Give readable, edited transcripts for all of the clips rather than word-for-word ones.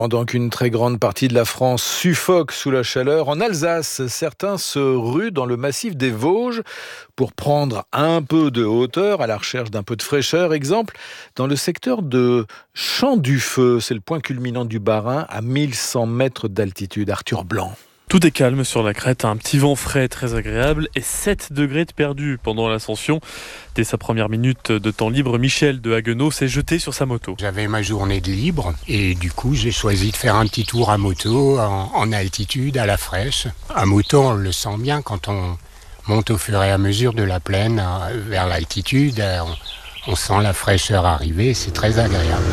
Pendant qu'une très grande partie de la France suffoque sous la chaleur, en Alsace, certains se ruent dans le massif des Vosges pour prendre un peu de hauteur à la recherche d'un peu de fraîcheur. Exemple, dans le secteur de Champ-du-Feu, c'est le point culminant du Bas-Rhin à 1100 mètres d'altitude. Arthur Blanc. Tout est calme sur la crête, un petit vent frais très agréable et 7 degrés de perdu pendant l'ascension. Dès sa première minute de temps libre, Michel de Haguenau s'est jeté sur sa moto. J'avais ma journée de libre et du coup j'ai choisi de faire un petit tour à moto en altitude, à la fraîche. À moto on le sent bien quand on monte au fur et à mesure de la plaine vers l'altitude. On sent la fraîcheur arriver, c'est très agréable.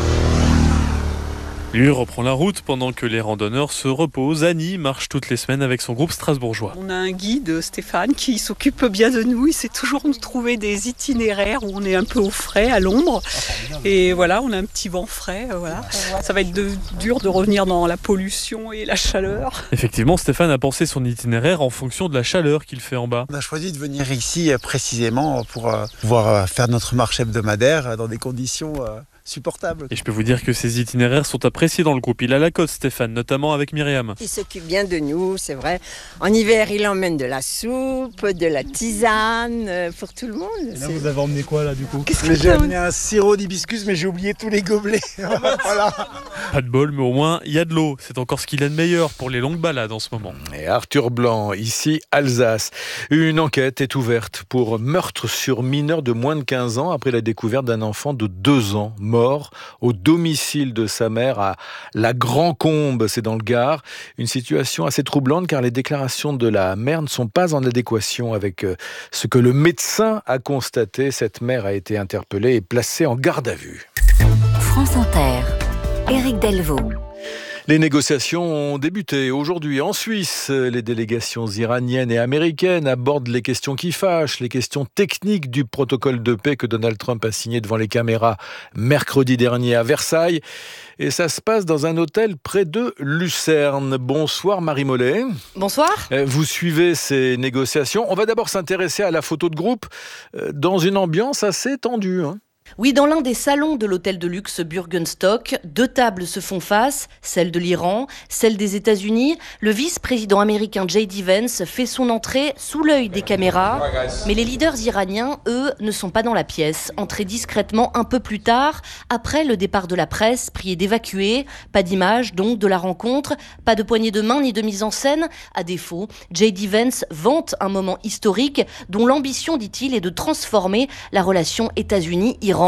Lui reprend la route pendant que les randonneurs se reposent. Annie marche toutes les semaines avec son groupe strasbourgeois. On a un guide, Stéphane, qui s'occupe bien de nous. Il sait toujours nous trouver des itinéraires où on est un peu au frais, à l'ombre. Et voilà, on a un petit vent frais. Voilà. Ça va être dur de revenir dans la pollution et la chaleur. Effectivement, Stéphane a pensé son itinéraire en fonction de la chaleur qu'il fait en bas. On a choisi de venir ici précisément pour pouvoir faire notre marche hebdomadaire dans des conditions supportables. Et je peux vous dire que ces itinéraires sont appréciés dans le groupe. Il a la cote, Stéphane, notamment avec Myriam. Il s'occupe bien de nous, c'est vrai. En hiver, il emmène de la soupe, de la tisane, pour tout le monde. Et là, vous avez emmené quoi, là, du coup ? J'ai amené un sirop d'hibiscus, mais j'ai oublié tous les gobelets. Voilà. Pas de bol, mais au moins, il y a de l'eau. C'est encore ce qu'il a de meilleur pour les longues balades en ce moment. Et Arthur Blanc, ici Alsace. Une enquête est ouverte pour meurtre sur mineur de moins de 15 ans après la découverte d'un enfant de 2 ans mort au domicile de sa mère à la Grand-Combe, c'est dans le Gard. Une situation assez troublante car les déclarations de la mère ne sont pas en adéquation avec ce que le médecin a constaté. Cette mère a été interpellée et placée en garde à vue. France Inter, Éric Delvaux. Les négociations ont débuté aujourd'hui en Suisse. Les délégations iraniennes et américaines abordent les questions qui fâchent, les questions techniques du protocole de paix que Donald Trump a signé devant les caméras mercredi dernier à Versailles. Et ça se passe dans un hôtel près de Lucerne. Bonsoir Marie Mollet. Bonsoir. Vous suivez ces négociations. On va d'abord s'intéresser à la photo de groupe dans une ambiance assez tendue. Oui, dans l'un des salons de l'hôtel de luxe Bürgenstock, 2 tables se font face, celle de l'Iran, celle des États-Unis. Le vice-président américain J.D. Vance fait son entrée sous l'œil des caméras. Mais les leaders iraniens, eux, ne sont pas dans la pièce. Entrés discrètement un peu plus tard, après le départ de la presse, priés d'évacuer. Pas d'image, donc, de la rencontre. Pas de poignée de main ni de mise en scène. À défaut, J.D. Vance vante un moment historique dont l'ambition, dit-il, est de transformer la relation États-Unis-Iran.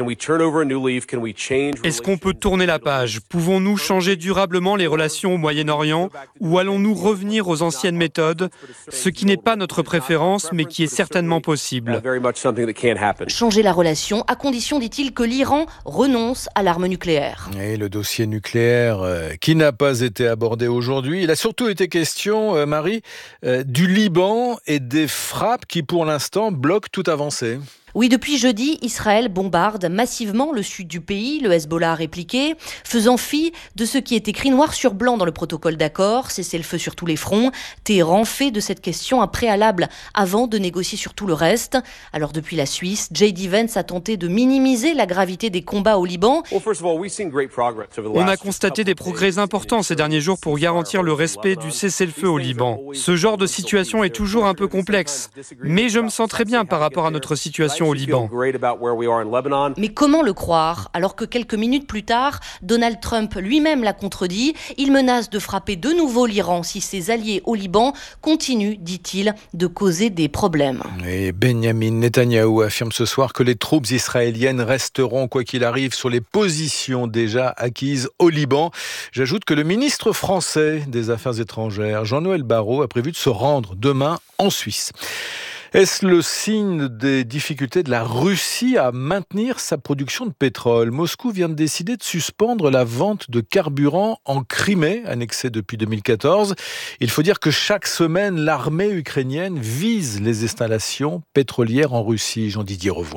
Est-ce qu'on peut tourner la page ? Pouvons-nous changer durablement les relations au Moyen-Orient ou allons-nous revenir aux anciennes méthodes ? Ce qui n'est pas notre préférence, mais qui est certainement possible. Changer la relation, à condition, dit-il, que l'Iran renonce à l'arme nucléaire. Et le dossier nucléaire qui n'a pas été abordé aujourd'hui, il a surtout été question, Marie, du Liban et des frappes qui, pour l'instant, bloquent toute avancée. Oui, depuis jeudi, Israël bombarde massivement le sud du pays, le Hezbollah a répliqué, faisant fi de ce qui est écrit noir sur blanc dans le protocole d'accord, cesser le feu sur tous les fronts. Téhéran fait de cette question un préalable avant de négocier sur tout le reste. Alors depuis la Suisse, J.D. Vance a tenté de minimiser la gravité des combats au Liban. On a constaté des progrès importants ces derniers jours pour garantir le respect du cessez-le-feu au Liban. Ce genre de situation est toujours un peu complexe, mais je me sens très bien par rapport à notre situation au Liban. Mais comment le croire, alors que quelques minutes plus tard, Donald Trump lui-même l'a contredit. Il menace de frapper de nouveau l'Iran si ses alliés au Liban continuent, dit-il, de causer des problèmes. Et Benjamin Netanyahou affirme ce soir que les troupes israéliennes resteront, quoi qu'il arrive, sur les positions déjà acquises au Liban. J'ajoute que le ministre français des Affaires étrangères, Jean-Noël Barrot, a prévu de se rendre demain en Suisse. Est-ce le signe des difficultés de la Russie à maintenir sa production de pétrole ? Moscou vient de décider de suspendre la vente de carburant en Crimée, annexée depuis 2014. Il faut dire que chaque semaine, l'armée ukrainienne vise les installations pétrolières en Russie. Jean-Didier Revoin.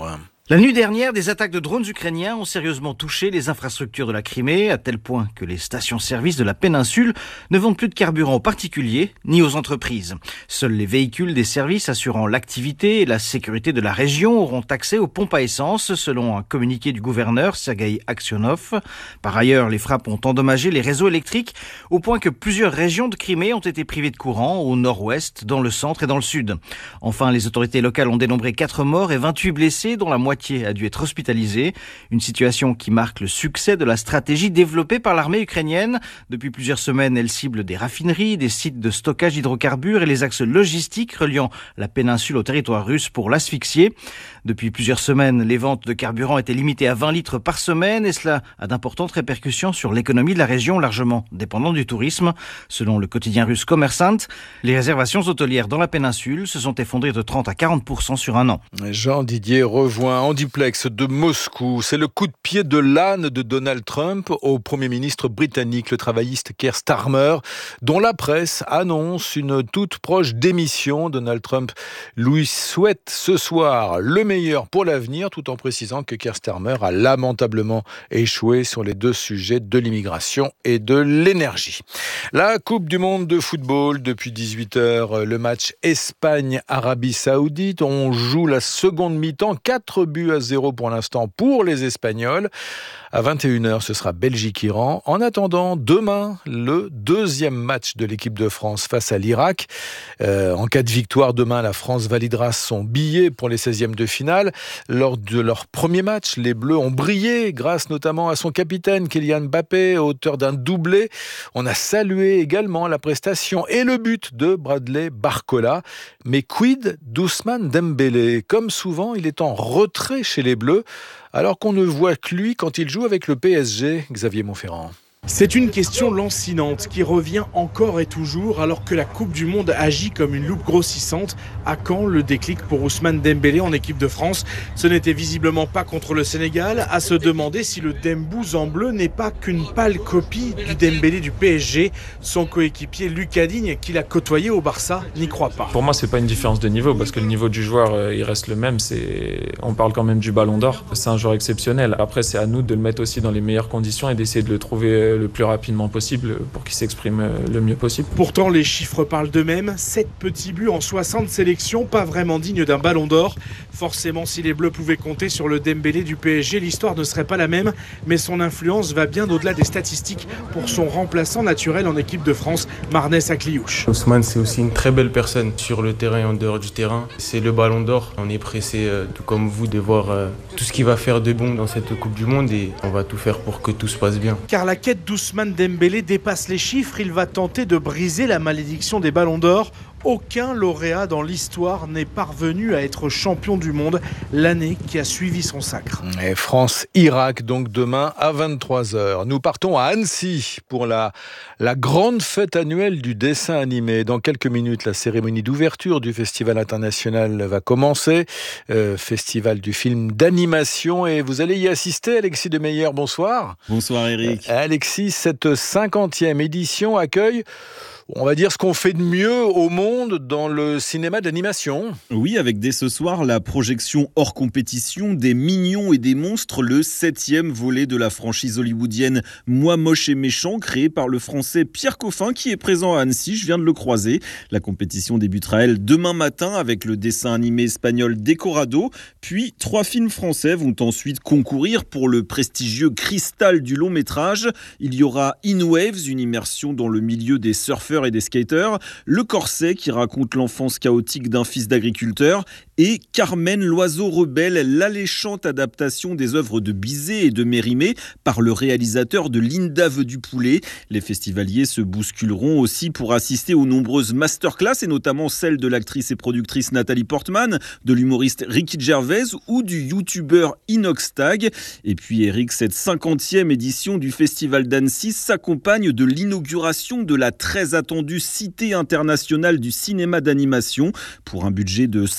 La nuit dernière, des attaques de drones ukrainiens ont sérieusement touché les infrastructures de la Crimée, à tel point que les stations-service de la péninsule ne vendent plus de carburant aux particuliers ni aux entreprises. Seuls les véhicules des services assurant l'activité et la sécurité de la région auront accès aux pompes à essence, selon un communiqué du gouverneur Sergueï Aksionov. Par ailleurs, les frappes ont endommagé les réseaux électriques, au point que plusieurs régions de Crimée ont été privées de courant, au nord-ouest, dans le centre et dans le sud. Enfin, les autorités locales ont dénombré 4 morts et 28 blessés, dont la moitié a dû être hospitalisé. Une situation qui marque le succès de la stratégie développée par l'armée ukrainienne. Depuis plusieurs semaines, elle cible des raffineries, des sites de stockage d'hydrocarbures et les axes logistiques reliant la péninsule au territoire russe pour l'asphyxier. Depuis plusieurs semaines, les ventes de carburant étaient limitées à 20 litres par semaine et cela a d'importantes répercussions sur l'économie de la région, largement dépendante du tourisme. Selon le quotidien russe Kommersant, les réservations hôtelières dans la péninsule se sont effondrées de 30 à 40% sur un an. Jean-Didier Revoin, en duplex de Moscou. C'est le coup de pied de l'âne de Donald Trump au Premier ministre britannique, le travailliste Keir Starmer, dont la presse annonce une toute proche démission. Donald Trump lui souhaite ce soir le meilleur pour l'avenir, tout en précisant que Keir Starmer a lamentablement échoué sur les 2 sujets de l'immigration et de l'énergie. La Coupe du monde de football, depuis 18h, le match Espagne-Arabie Saoudite. On joue la seconde mi-temps, 4-0 pour l'instant pour les Espagnols. À 21h, ce sera Belgique-Iran. En attendant, demain, le 2e match de l'équipe de France face à l'Irak. En cas de victoire, demain, la France validera son billet pour les 16e de finale. Lors de leur premier match, les Bleus ont brillé grâce notamment à son capitaine Kylian Mbappé, auteur d'un doublé. On a salué également la prestation et le but de Bradley Barcola. Mais quid d'Ousmane Dembélé ? Comme souvent, il est en retrait chez les Bleus, alors qu'on ne voit que lui quand il joue avec le PSG. Xavier Monferrand. C'est une question lancinante qui revient encore et toujours alors que la Coupe du Monde agit comme une loupe grossissante. À quand le déclic pour Ousmane Dembélé en équipe de France ? Ce n'était visiblement pas contre le Sénégal. À se demander si le Dembouz en bleu n'est pas qu'une pâle copie du Dembélé du PSG. Son coéquipier Lucas Digne, qu'il a côtoyé au Barça, n'y croit pas. Pour moi, c'est pas une différence de niveau parce que le niveau du joueur, il reste le même. On parle quand même du Ballon d'Or. C'est un joueur exceptionnel. Après, c'est à nous de le mettre aussi dans les meilleures conditions et d'essayer de le trouver le plus rapidement possible pour qu'il s'exprime le mieux possible. Pourtant, les chiffres parlent d'eux-mêmes. 7 petits buts en 60 sélections, pas vraiment digne d'un Ballon d'Or. Forcément, si les Bleus pouvaient compter sur le Dembélé du PSG, l'histoire ne serait pas la même, mais son influence va bien au-delà des statistiques pour son remplaçant naturel en équipe de France, Marnès Akliouche. Ousmane, c'est aussi une très belle personne sur le terrain et en dehors du terrain. C'est le Ballon d'Or. On est pressé, tout comme vous, de voir tout ce qu'il va faire de bon dans cette Coupe du Monde et on va tout faire pour que tout se passe bien. Car la quête d'Ousmane Dembélé dépasse les chiffres, il va tenter de briser la malédiction des Ballons d'Or. Aucun lauréat dans l'histoire n'est parvenu à être champion du monde l'année qui a suivi son sacre. Et France-Irak, donc demain à 23h. Nous partons à Annecy pour la grande fête annuelle du dessin animé. Dans quelques minutes, la cérémonie d'ouverture du Festival international va commencer. Festival du film d'animation. Et vous allez y assister, Alexis Demeyer. Bonsoir. Bonsoir Eric. Alexis, cette 50e édition accueille, on va dire, ce qu'on fait de mieux au monde dans le cinéma d'animation. Oui, avec dès ce soir la projection hors compétition des Mignons et des Monstres, le 7e volet de la franchise hollywoodienne Moi moche et méchant, créé par le français Pierre Coffin qui est présent à Annecy, je viens de le croiser. La compétition débutera elle demain matin avec le dessin animé espagnol Decorado, puis 3 films français vont ensuite concourir pour le prestigieux Cristal du long métrage. Il y aura In Waves, une immersion dans le milieu des surfeurs et des skateurs, Le Corset qui raconte l'enfance chaotique d'un fils d'agriculteur et Carmen l'oiseau rebelle, l'alléchante adaptation des œuvres de Bizet et de Mérimée par le réalisateur de Linda veut du poulet. Les festivaliers se bousculeront aussi pour assister aux nombreuses masterclass et notamment celle de l'actrice et productrice Nathalie Portman, de l'humoriste Ricky Gervais ou du youtubeur Inoxtag. Et puis Eric, cette 50e édition du Festival d'Annecy s'accompagne de l'inauguration de la très attendue Cité internationale du cinéma d'animation pour un budget de 55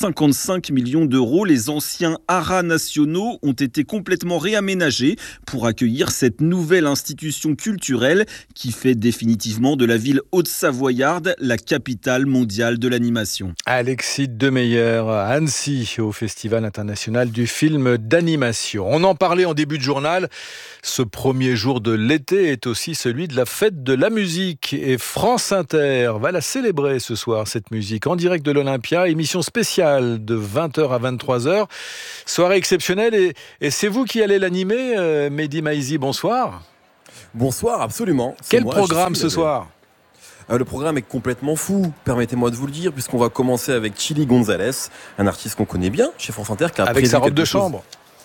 35 millions d'euros. Les anciens haras nationaux ont été complètement réaménagés pour accueillir cette nouvelle institution culturelle qui fait définitivement de la ville haute-savoyarde la capitale mondiale de l'animation. Alexis Demeyer à Annecy au Festival international du film d'animation. On en parlait en début de journal. Ce premier jour de l'été est aussi celui de la fête de la musique et France Inter va la célébrer ce soir, cette musique, en direct de l'Olympia, émission spéciale de 20h à 23h. Soirée exceptionnelle et c'est vous qui allez l'animer, Mehdi Maizi, bonsoir. Bonsoir, absolument. Quel programme ce soir ? Le programme est complètement fou, permettez-moi de vous le dire, puisqu'on va commencer avec Chili Gonzalez, un artiste qu'on connaît bien chez France Inter. Avec sa robe de chambre.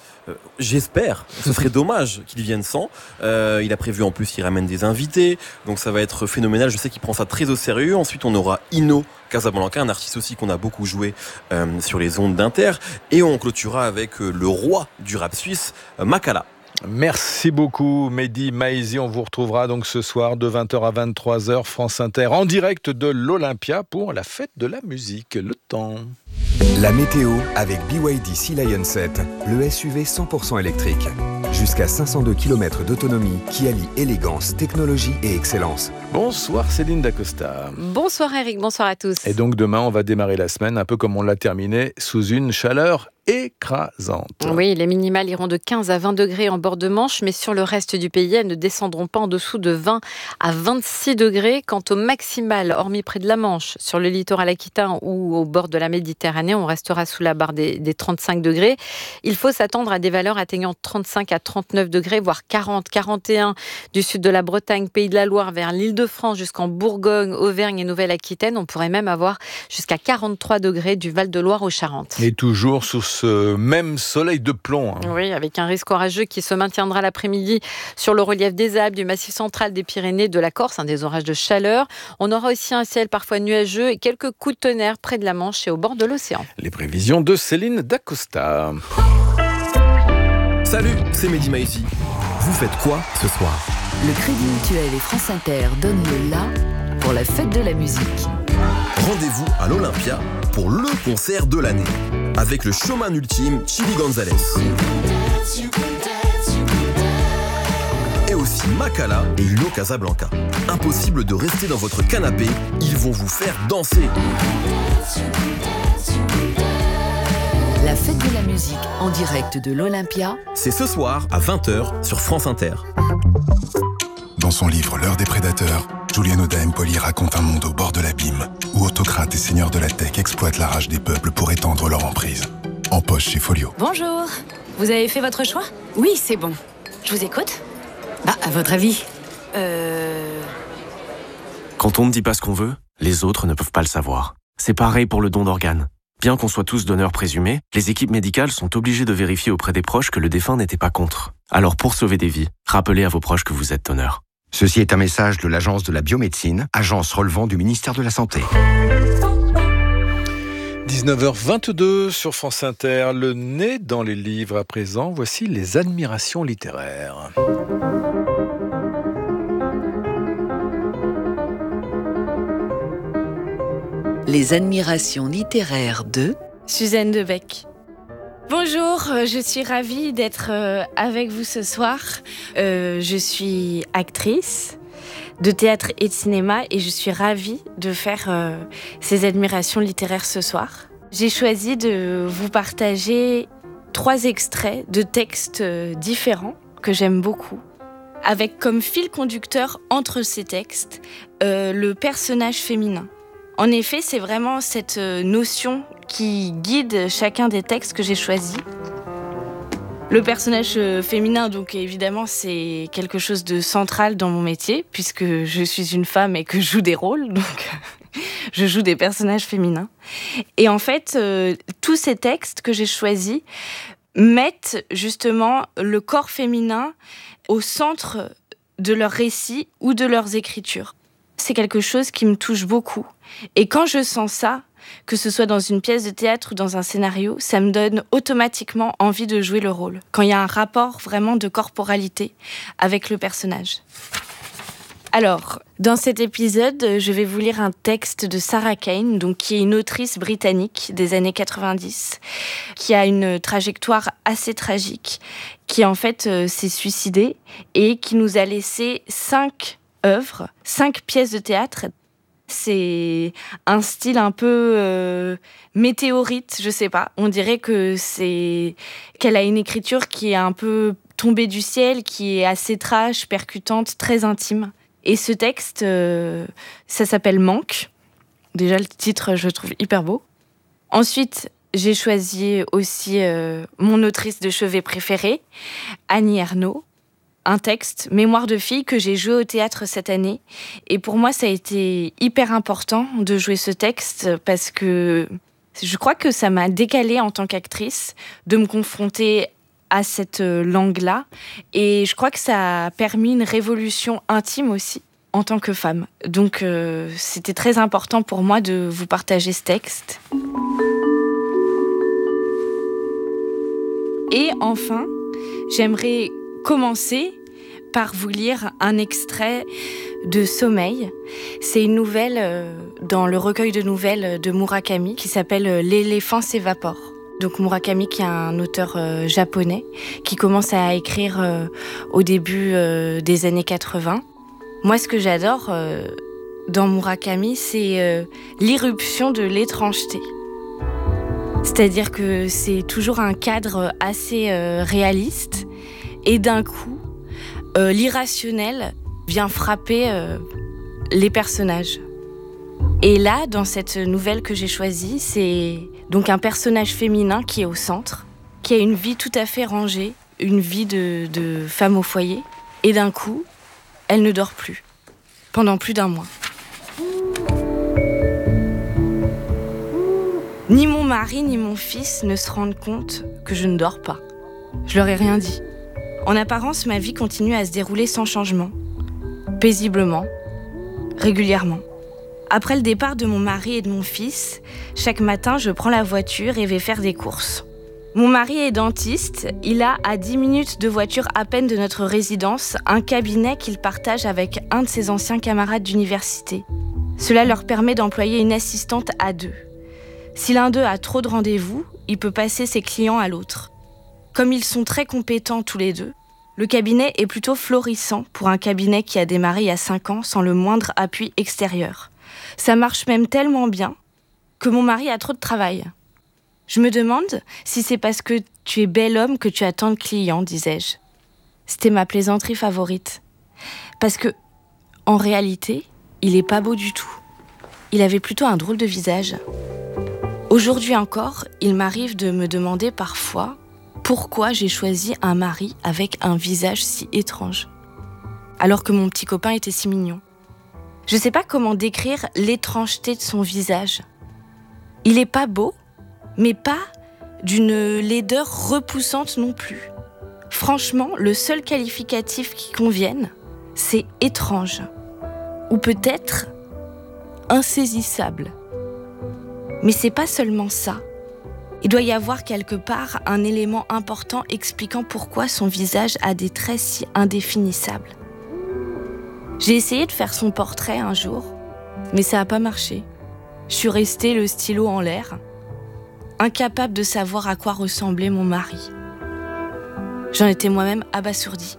J'espère, ce serait dommage qu'il vienne sans. Il a prévu en plus qu'il ramène des invités, donc ça va être phénoménal. Je sais qu'il prend ça très au sérieux. Ensuite on aura Ino Casablanca, un artiste aussi qu'on a beaucoup joué sur les ondes d'Inter. Et on clôturera avec le roi du rap suisse, Makala. Merci beaucoup Mehdi Maizi, on vous retrouvera donc ce soir de 20h à 23h France Inter en direct de l'Olympia pour la fête de la musique. Le temps. La météo avec BYD Sea Lion 7, le SUV 100% électrique. Jusqu'à 502 km d'autonomie qui allie élégance, technologie et excellence. Bonsoir Céline Dacosta. Bonsoir Eric, bonsoir à tous. Et donc demain on va démarrer la semaine un peu comme on l'a terminée, sous une chaleur écrasante. Oui, les minimales iront de 15 à 20 degrés en bord de Manche, mais sur le reste du pays, elles ne descendront pas en dessous de 20 à 26 degrés. Quant au maximal, hormis près de la Manche, sur le littoral aquitain ou au bord de la Méditerranée, on restera sous la barre des 35 degrés. Il faut s'attendre à des valeurs atteignant 35 à 39 degrés, voire 40, 41 du sud de la Bretagne, Pays de la Loire, vers l'Île-de-France, jusqu'en Bourgogne, Auvergne et Nouvelle-Aquitaine. On pourrait même avoir jusqu'à 43 degrés du Val-de-Loire aux Charentes. Et toujours sous ce même soleil de plomb. Oui, avec un risque orageux qui se maintiendra l'après-midi sur le relief des Alpes, du Massif central, des Pyrénées, de la Corse, des orages de chaleur. On aura aussi un ciel parfois nuageux et quelques coups de tonnerre près de la Manche et au bord de l'océan. Les prévisions de Céline Dacosta. Salut, c'est Mehdi Maizi. Vous faites quoi ce soir ? Le Crédit Mutuel et France Inter donnent le la pour la fête de la musique. Rendez-vous à l'Olympia pour le concert de l'année, avec le showman ultime Chili Gonzalez. Et aussi Makala et Ino Casablanca. Impossible de rester dans votre canapé, ils vont vous faire danser. La fête de la musique en direct de l'Olympia. C'est ce soir à 20h sur France Inter. Dans son livre L'heure des prédateurs, Julien Oda-Empoli raconte un monde au bord de l'abîme, où autocrates et seigneurs de la tech exploitent la rage des peuples pour étendre leur emprise. En poche chez Folio. Bonjour, vous avez fait votre choix ? Oui, c'est bon. Je vous écoute ? À votre avis ? Quand on ne dit pas ce qu'on veut, les autres ne peuvent pas le savoir. C'est pareil pour le don d'organes. Bien qu'on soit tous donneurs présumés, les équipes médicales sont obligées de vérifier auprès des proches que le défunt n'était pas contre. Alors pour sauver des vies, rappelez à vos proches que vous êtes donneur. Ceci est un message de l'Agence de la biomédecine, agence relevant du ministère de la Santé. 19h22 sur France Inter, le nez dans les livres à présent. Voici les admirations littéraires. Les admirations littéraires de Suzanne Debec. Bonjour, je suis ravie d'être avec vous ce soir. Je suis actrice de théâtre et de cinéma et je suis ravie de faire ces admirations littéraires ce soir. J'ai choisi de vous partager 3 extraits de textes différents que j'aime beaucoup, avec comme fil conducteur entre ces textes le personnage féminin. En effet, c'est vraiment cette notion qui guide chacun des textes que j'ai choisis. Le personnage féminin, donc évidemment, c'est quelque chose de central dans mon métier, puisque je suis une femme et que je joue des rôles, donc je joue des personnages féminins. Et en fait, tous ces textes que j'ai choisis mettent justement le corps féminin au centre de leurs récits ou de leurs écritures. C'est quelque chose qui me touche beaucoup. Et quand je sens ça, que ce soit dans une pièce de théâtre ou dans un scénario, ça me donne automatiquement envie de jouer le rôle. Quand il y a un rapport vraiment de corporalité avec le personnage. Alors, dans cet épisode, je vais vous lire un texte de Sarah Kane, donc, qui est une autrice britannique des années 90, qui a une trajectoire assez tragique, qui en fait s'est suicidée et qui nous a laissé 5 œuvres, 5 pièces de théâtre. C'est un style un peu météorite, je sais pas. On dirait qu'elle a une écriture qui est un peu tombée du ciel, qui est assez trash, percutante, très intime. Et ce texte, ça s'appelle Manque. Déjà, le titre, je le trouve hyper beau. Ensuite, j'ai choisi aussi mon autrice de chevet préférée, Annie Ernaux. Un texte, Mémoire de fille, que j'ai joué au théâtre cette année. Et pour moi, ça a été hyper important de jouer ce texte parce que je crois que ça m'a décalée en tant qu'actrice de me confronter à cette langue-là. Et je crois que ça a permis une révolution intime aussi en tant que femme. Donc c'était très important pour moi de vous partager ce texte. Et enfin, j'aimerais commencer par vous lire un extrait de Sommeil. C'est une nouvelle dans le recueil de nouvelles de Murakami qui s'appelle L'éléphant s'évapore. Donc Murakami, qui est un auteur japonais, qui commence à écrire au début des années 80. Moi, ce que j'adore dans Murakami, c'est l'irruption de l'étrangeté. C'est-à-dire que c'est toujours un cadre assez réaliste, et d'un coup, l'irrationnel vient frapper les personnages. Et là, dans cette nouvelle que j'ai choisie, c'est donc un personnage féminin qui est au centre, qui a une vie tout à fait rangée, une vie de femme au foyer. Et d'un coup, elle ne dort plus, pendant plus d'1 mois. Ni mon mari, ni mon fils ne se rendent compte que je ne dors pas. Je leur ai rien dit. En apparence, ma vie continue à se dérouler sans changement, paisiblement, régulièrement. Après le départ de mon mari et de mon fils, chaque matin, je prends la voiture et vais faire des courses. Mon mari est dentiste, il a à 10 minutes de voiture à peine de notre résidence un cabinet qu'il partage avec un de ses anciens camarades d'université. Cela leur permet d'employer une assistante à 2. Si l'un d'eux a trop de rendez-vous, il peut passer ses clients à l'autre. Comme ils sont très compétents tous les deux, le cabinet est plutôt florissant pour un cabinet qui a démarré il y a 5 ans sans le moindre appui extérieur. Ça marche même tellement bien que mon mari a trop de travail. Je me demande si c'est parce que tu es bel homme que tu as tant de clients, disais-je. C'était ma plaisanterie favorite. Parce que, en réalité, il est pas beau du tout. Il avait plutôt un drôle de visage. Aujourd'hui encore, il m'arrive de me demander parfois pourquoi j'ai choisi un mari avec un visage si étrange, alors que mon petit copain était si mignon. Je sais pas comment décrire l'étrangeté de son visage. Il est pas beau, mais pas d'une laideur repoussante non plus. Franchement, le seul qualificatif qui convienne, c'est étrange. Ou peut-être insaisissable. Mais c'est pas seulement ça. Il doit y avoir quelque part un élément important expliquant pourquoi son visage a des traits si indéfinissables. J'ai essayé de faire son portrait un jour, mais ça n'a pas marché. Je suis restée le stylo en l'air, incapable de savoir à quoi ressemblait mon mari. J'en étais moi-même abasourdie.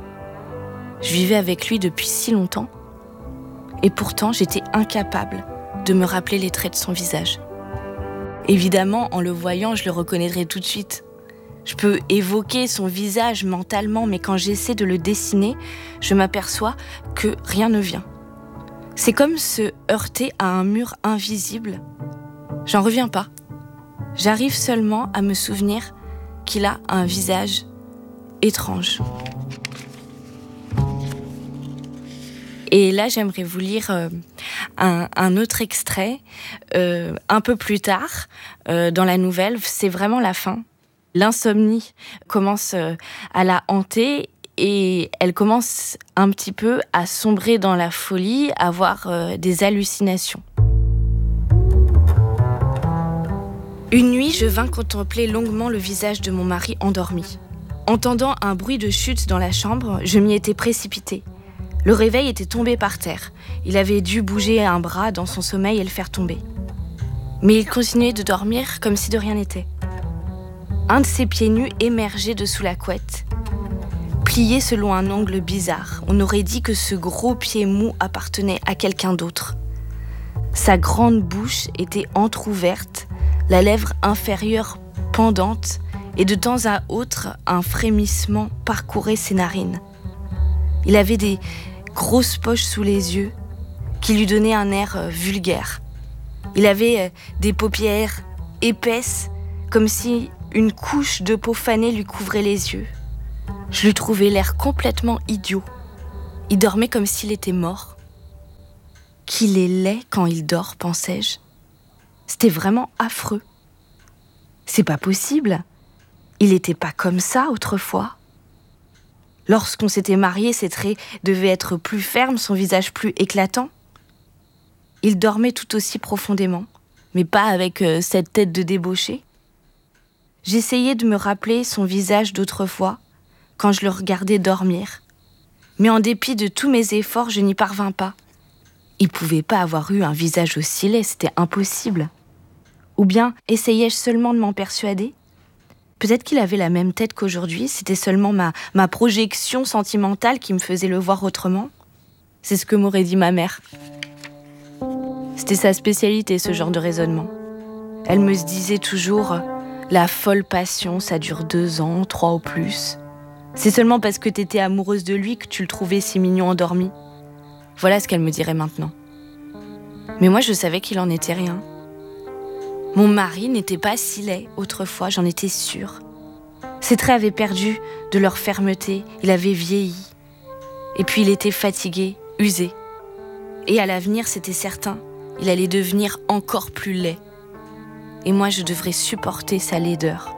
Je vivais avec lui depuis si longtemps, et pourtant j'étais incapable de me rappeler les traits de son visage. Évidemment, en le voyant, je le reconnaîtrais tout de suite. Je peux évoquer son visage mentalement, mais quand j'essaie de le dessiner, je m'aperçois que rien ne vient. C'est comme se heurter à un mur invisible. J'en reviens pas. J'arrive seulement à me souvenir qu'il a un visage étrange. Et là, j'aimerais vous lire un autre extrait, un peu plus tard, dans la nouvelle. C'est vraiment la fin. L'insomnie commence à la hanter et elle commence un petit peu à sombrer dans la folie, à avoir des hallucinations. Une nuit, je vins contempler longuement le visage de mon mari endormi. Entendant un bruit de chute dans la chambre, je m'y étais précipitée. Le réveil était tombé par terre. Il avait dû bouger un bras dans son sommeil et le faire tomber. Mais il continuait de dormir comme si de rien n'était. Un de ses pieds nus émergeait de sous la couette, plié selon un angle bizarre. On aurait dit que ce gros pied mou appartenait à quelqu'un d'autre. Sa grande bouche était entr'ouverte, la lèvre inférieure pendante, et de temps à autre, un frémissement parcourait ses narines. Il avait des grosses poches sous les yeux qui lui donnaient un air vulgaire. Il avait des paupières épaisses, comme si une couche de peau fanée lui couvrait les yeux. Je lui trouvais l'air complètement idiot. Il dormait comme s'il était mort. Qu'il est laid quand il dort, pensais-je. C'était vraiment affreux. C'est pas possible. Il était pas comme ça autrefois. Lorsqu'on s'était mariés, ses traits devaient être plus fermes, son visage plus éclatant. Il dormait tout aussi profondément, mais pas avec cette tête de débauché. J'essayais de me rappeler son visage d'autrefois, quand je le regardais dormir. Mais en dépit de tous mes efforts, je n'y parvins pas. Il pouvait pas avoir eu un visage aussi laid, c'était impossible. Ou bien essayais-je seulement de m'en persuader ? Peut-être qu'il avait la même tête qu'aujourd'hui, c'était seulement ma projection sentimentale qui me faisait le voir autrement. C'est ce que m'aurait dit ma mère. C'était sa spécialité, ce genre de raisonnement. Elle me disait toujours « La folle passion, ça dure 2 ans, 3 au plus. C'est seulement parce que t'étais amoureuse de lui que tu le trouvais si mignon endormi. » Voilà ce qu'elle me dirait maintenant. Mais moi, je savais qu'il en était rien. Mon mari n'était pas si laid autrefois, j'en étais sûre. Ses traits avaient perdu de leur fermeté, il avait vieilli. Et puis il était fatigué, usé. Et à l'avenir, c'était certain, il allait devenir encore plus laid. Et moi, je devrais supporter sa laideur.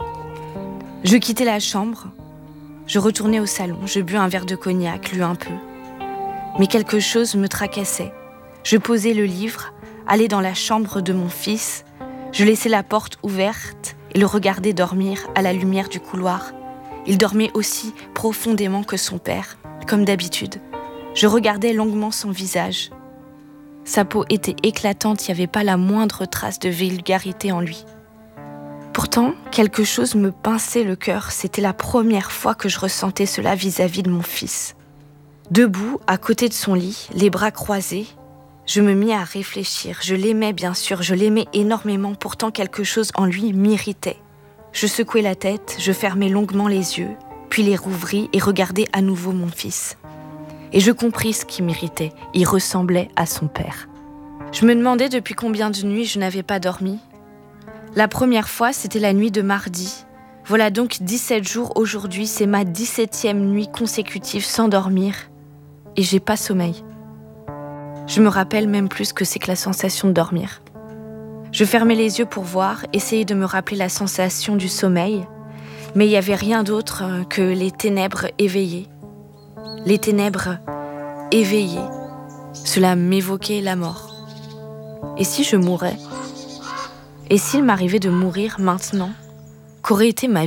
Je quittais la chambre, je retournais au salon, je bus un verre de cognac, lus un peu. Mais quelque chose me tracassait. Je posais le livre, allais dans la chambre de mon fils, je laissais la porte ouverte et le regardais dormir à la lumière du couloir. Il dormait aussi profondément que son père, comme d'habitude. Je regardais longuement son visage. Sa peau était éclatante, il n'y avait pas la moindre trace de vulgarité en lui. Pourtant, quelque chose me pinçait le cœur. C'était la première fois que je ressentais cela vis-à-vis de mon fils. Debout, à côté de son lit, les bras croisés, je me mis à réfléchir. Je l'aimais bien sûr, je l'aimais énormément. Pourtant, quelque chose en lui m'irritait. Je secouais la tête, je fermais longuement les yeux, puis les rouvris et regardais à nouveau mon fils. Et je compris ce qui m'irritait. Il ressemblait à son père. Je me demandais depuis combien de nuits je n'avais pas dormi. La première fois, c'était la nuit de mardi. Voilà donc 17 jours aujourd'hui, c'est ma 17e nuit consécutive sans dormir. Et j'ai pas sommeil. Je me rappelle même plus ce que c'est que la sensation de dormir. Je fermais les yeux pour voir, essayer de me rappeler la sensation du sommeil, mais il n'y avait rien d'autre que les ténèbres éveillées. Les ténèbres éveillées, cela m'évoquait la mort. Et si je mourais ? Et s'il m'arrivait de mourir maintenant ? Qu'aurait été ma vie ?